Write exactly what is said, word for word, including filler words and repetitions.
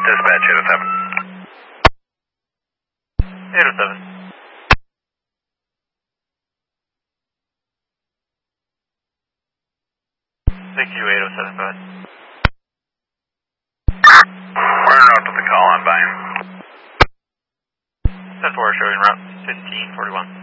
Dispatch eight oh seven. eight oh seven. Thank you, eight oh seven, go ahead. Running out to the call on by. ten four showing route fifteen forty-one.